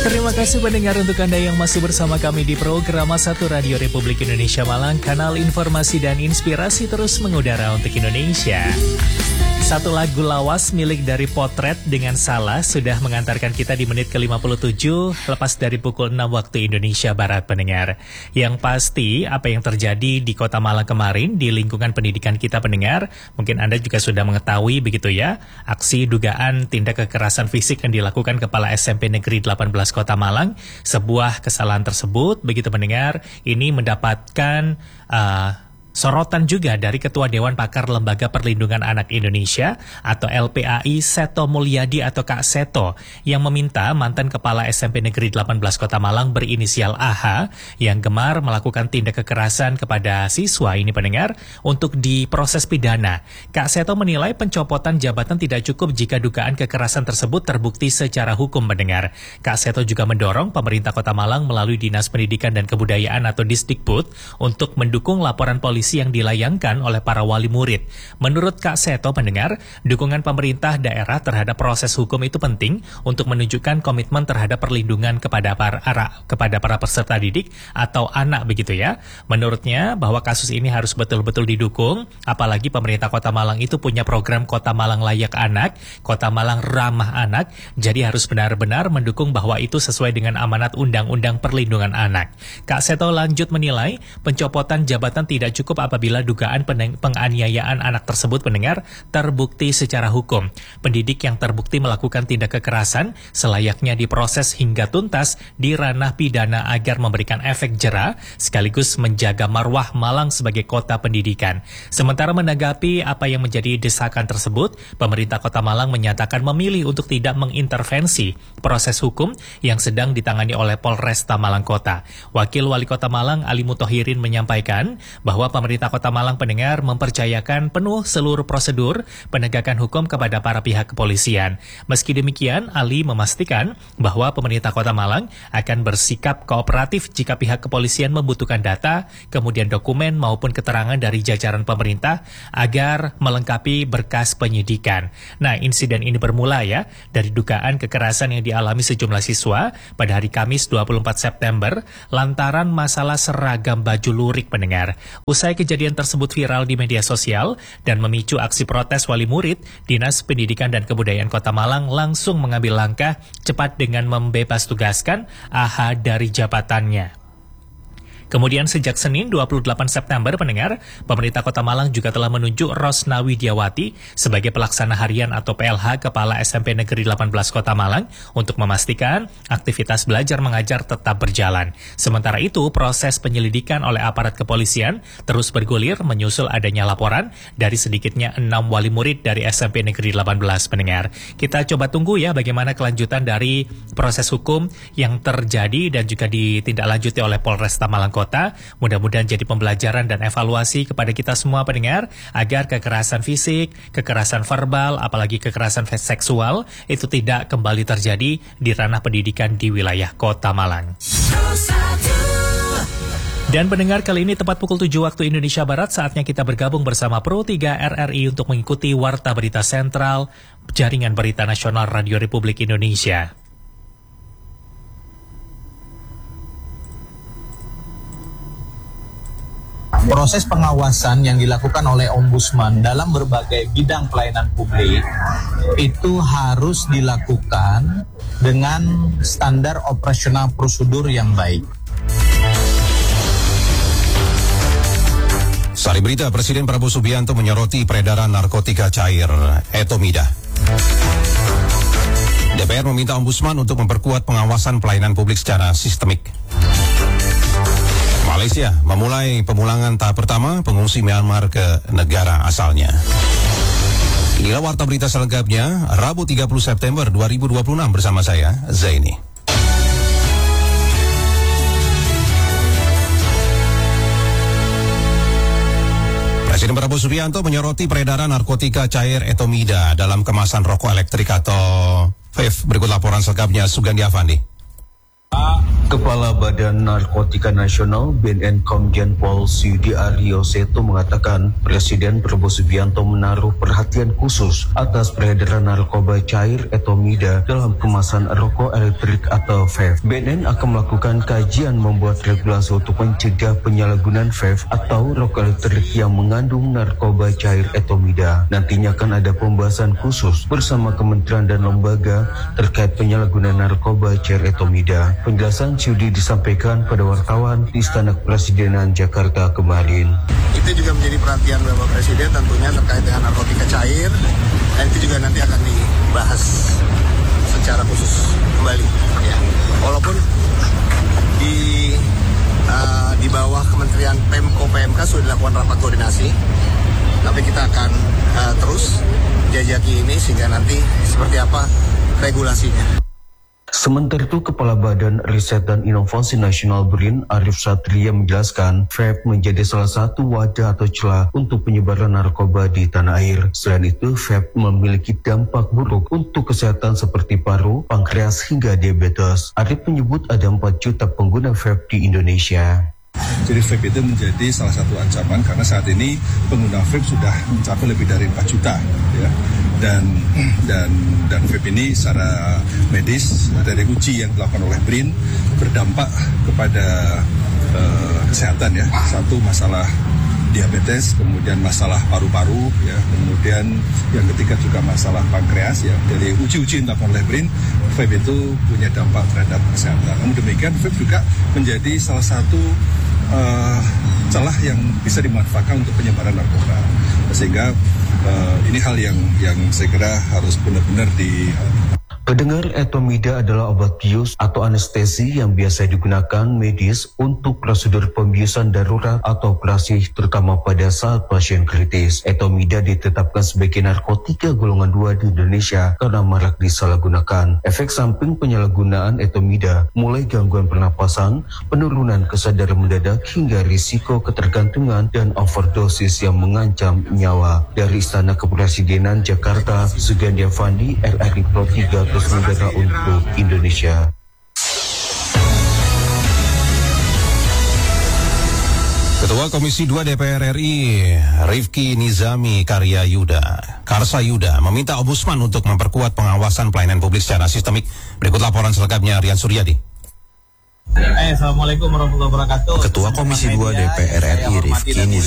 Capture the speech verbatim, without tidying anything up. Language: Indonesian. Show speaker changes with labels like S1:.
S1: Terima kasih pendengar untuk Anda yang masih bersama kami di program satu Radio Republik Indonesia Malang, kanal informasi dan inspirasi terus mengudara untuk Indonesia. Satu lagu lawas milik dari Potret dengan Salah sudah mengantarkan kita di menit ke lima puluh tujuh lepas dari pukul enam waktu Indonesia Barat pendengar. Yang pasti apa yang terjadi di Kota Malang kemarin di lingkungan pendidikan kita pendengar, mungkin Anda juga sudah mengetahui begitu ya, aksi dugaan tindak kekerasan fisik yang dilakukan Kepala S M P Negeri delapan belas Kota Malang. Sebuah kesalahan tersebut begitu pendengar ini mendapatkan uh, sorotan juga dari Ketua Dewan Pakar Lembaga Perlindungan Anak Indonesia atau L P A I Seto Mulyadi atau Kak Seto yang meminta mantan Kepala S M P Negeri delapan belas Kota Malang berinisial A H yang gemar melakukan tindak kekerasan kepada siswa ini pendengar untuk diproses pidana. Kak Seto menilai pencopotan jabatan tidak cukup jika dugaan kekerasan tersebut terbukti secara hukum pendengar. Kak Seto juga mendorong pemerintah Kota Malang melalui Dinas Pendidikan dan Kebudayaan atau Disdikbud untuk mendukung laporan polisi yang dilayangkan oleh para wali murid. Menurut Kak Seto pendengar, dukungan pemerintah daerah terhadap proses hukum itu penting untuk menunjukkan komitmen terhadap perlindungan kepada para kepada para peserta didik atau anak begitu ya. Menurutnya bahwa kasus ini harus betul-betul didukung, apalagi pemerintah Kota Malang itu punya program Kota Malang Layak Anak, Kota Malang Ramah Anak, jadi harus benar-benar mendukung bahwa itu sesuai dengan amanat Undang-Undang Perlindungan Anak. Kak Seto lanjut menilai pencopotan jabatan tidak cukup apabila dugaan penganiayaan anak tersebut pendengar terbukti secara hukum. Pendidik yang terbukti melakukan tindak kekerasan selayaknya diproses hingga tuntas di ranah pidana agar memberikan efek jera sekaligus menjaga marwah Malang sebagai kota pendidikan. Sementara menanggapi apa yang menjadi desakan tersebut, pemerintah Kota Malang menyatakan memilih untuk tidak mengintervensi proses hukum yang sedang ditangani oleh Polresta Malang Kota. Wakil Wali Kota Malang Ali Mutohirin menyampaikan bahwa pemerintah Kota Malang pendengar mempercayakan penuh seluruh prosedur penegakan hukum kepada para pihak kepolisian. Meski demikian, Ali memastikan bahwa pemerintah Kota Malang akan bersikap kooperatif jika pihak kepolisian membutuhkan data, kemudian dokumen maupun keterangan dari jajaran pemerintah agar melengkapi berkas penyidikan. Nah, insiden ini bermula ya dari dugaan kekerasan yang dialami sejumlah siswa pada hari Kamis dua puluh empat September lantaran masalah seragam baju lurik pendengar. Usai kejadian tersebut viral di media sosial dan memicu aksi protes wali murid, Dinas Pendidikan dan Kebudayaan Kota Malang langsung mengambil langkah cepat dengan membebas tugaskan A H dari jabatannya. Kemudian sejak Senin dua puluh delapan September pendengar, pemerintah Kota Malang juga telah menunjuk Rosna Widiawati sebagai pelaksana harian atau P L H Kepala S M P Negeri delapan belas Kota Malang untuk memastikan aktivitas belajar mengajar tetap berjalan. Sementara itu, proses penyelidikan oleh aparat kepolisian terus bergulir menyusul adanya laporan dari sedikitnya enam wali murid dari S M P Negeri delapan belas pendengar. Kita coba tunggu ya bagaimana kelanjutan dari proses hukum yang terjadi dan juga ditindaklanjuti oleh Polresta Malang Kota. Mudah-mudahan jadi pembelajaran dan evaluasi kepada kita semua pendengar agar kekerasan fisik, kekerasan verbal, apalagi kekerasan seksual itu tidak kembali terjadi di ranah pendidikan di wilayah Kota Malang. Dan pendengar, kali ini tepat pukul tujuh waktu Indonesia Barat, saatnya kita bergabung bersama Pro tiga R R I untuk mengikuti Warta Berita Sentral Jaringan Berita Nasional Radio Republik Indonesia.
S2: Proses pengawasan yang dilakukan oleh Ombudsman dalam berbagai bidang pelayanan publik itu harus dilakukan dengan standar operasional prosedur yang baik.
S3: Sari berita, Presiden Prabowo Subianto menyoroti peredaran narkotika cair Etomida. D P R meminta Ombudsman untuk memperkuat pengawasan pelayanan publik secara sistemik. Malaysia memulai pemulangan tahap pertama pengungsi Myanmar ke negara asalnya. Inilah warta berita selengkapnya Rabu tiga puluh September dua ribu dua puluh enam bersama saya, Zaini. Presiden Prabowo Subianto menyoroti peredaran narkotika cair Etomida dalam kemasan rokok elektrik atau vape. Berikut laporan selengkapnya Sugandi Avandi.
S4: Kepala Badan Narkotika Nasional B N N Komjen Pol Sudi Aryo Seto mengatakan Presiden Prabowo Subianto menaruh perhatian khusus atas peredaran narkoba cair etomida dalam kemasan rokok elektrik atau vape. B N N akan melakukan kajian membuat regulasi untuk mencegah penyalahgunaan vape atau rokok elektrik yang mengandung narkoba cair etomida. Nantinya akan ada pembahasan khusus bersama kementerian dan lembaga terkait penyalahgunaan narkoba cair etomida. Penjelasan Sudi disampaikan pada wartawan di Istana Kepresidenan Jakarta kemarin.
S5: Itu juga menjadi perhatian Bapak Presiden tentunya terkait dengan narkotika cair, dan itu juga nanti akan dibahas secara khusus kembali. Ya. Walaupun di uh, di bawah Kementerian Pemko P M K sudah dilakukan rapat koordinasi, tapi kita akan uh, terus jajaki ini sehingga nanti seperti apa regulasinya.
S4: Sementara itu, Kepala Badan Riset dan Inovasi Nasional BRIN Arif Satria menjelaskan vape menjadi salah satu wadah atau celah untuk penyebaran narkoba di tanah air. Selain itu, vape memiliki dampak buruk untuk kesehatan seperti paru, pankreas hingga diabetes. Arif menyebut ada empat juta pengguna vape di Indonesia.
S6: Jadi vape itu menjadi salah satu ancaman karena saat ini pengguna vape sudah mencapai lebih dari empat juta, ya. Dan dan dan vape ini secara medis dari uji yang dilakukan oleh BRIN berdampak kepada uh, kesehatan, ya. Satu, masalah diabetes, kemudian masalah paru-paru, ya, kemudian yang ketiga juga masalah pankreas, ya. Dari uji-uji yang dilakukan oleh BRIN, vape itu punya dampak terhadap kesehatan. Namun demikian, vape juga menjadi salah satu uh, celah yang bisa dimanfaatkan untuk penyebaran narkoba, sehingga uh, ini hal yang yang saya kira harus benar-benar di
S4: Pendengar, etomida adalah obat bius atau anestesi yang biasa digunakan medis untuk prosedur pembiusan darurat atau operasi, terutama pada saat pasien kritis. Etomida ditetapkan sebagai narkotika golongan dua di Indonesia karena marak disalahgunakan. Efek samping penyalahgunaan etomida mulai gangguan pernapasan, penurunan kesadaran mendadak hingga risiko ketergantungan dan overdosis yang mengancam nyawa. Dari Istana Kepresidenan Jakarta, Sugandi Avandi, R R I Pro tiga Negara untuk Indonesia.
S3: Ketua Komisi dua D P R R I, Rifki Nizami Karya Yuda, Karsa Yuda, meminta Ombudsman untuk memperkuat pengawasan pelayanan publik secara sistemik. Berikut laporan selengkapnya Rian Suryadi.
S2: Eh, Assalamualaikum warahmatullahi wabarakatuh.
S7: Ketua Komisi dua D P R R I, Rifki Nizami